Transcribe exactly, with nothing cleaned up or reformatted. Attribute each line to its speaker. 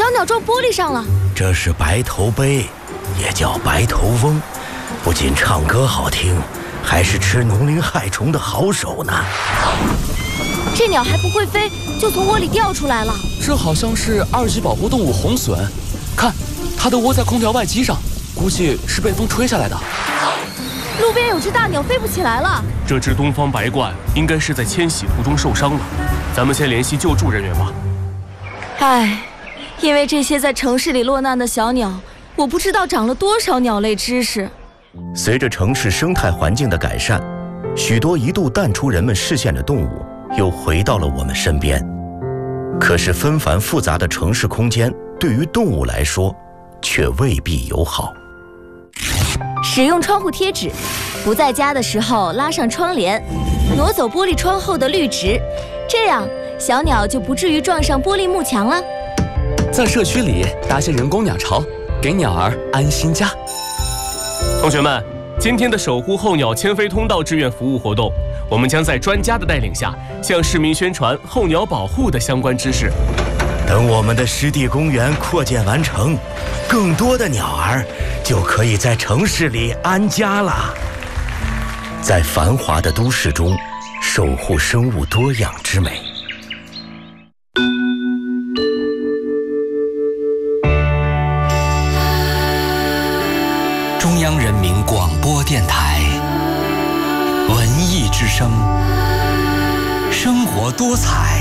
Speaker 1: 小鸟撞玻璃上了。
Speaker 2: 这是白头鹎，也叫白头翁，不仅唱歌好听，还是吃农林害虫的好手呢。
Speaker 1: 这鸟还不会飞，就从窝里掉出来了。
Speaker 3: 这好像是二级保护动物红隼，看，它的窝在空调外机上，估计是被风吹下来的。
Speaker 1: 路边有只大鸟飞不起来了。
Speaker 4: 这只东方白鹳应该是在迁徙途中受伤了，咱们先联系救助人员吧。
Speaker 1: 唉，因为这些在城市里落难的小鸟，我不知道长了多少鸟类知识。
Speaker 2: 随着城市生态环境的改善，许多一度淡出人们视线的动物又回到了我们身边。可是纷繁复杂的城市空间对于动物来说却未必友好。
Speaker 1: 使用窗户贴纸，不在家的时候拉上窗帘，挪走玻璃窗后的绿植，这样小鸟就不至于撞上玻璃幕墙了。
Speaker 3: 在社区里搭些人工鸟巢，给鸟儿安心家。
Speaker 4: 同学们，今天的守护候鸟迁飞通道志愿服务活动，我们将在专家的带领下，向市民宣传候鸟保护的相关知识。
Speaker 2: 等我们的湿地公园扩建完成，更多的鸟儿就可以在城市里安家了。在繁华的都市中，守护生物多样之美。
Speaker 5: 中央人民广播电台文艺之声，生活多彩，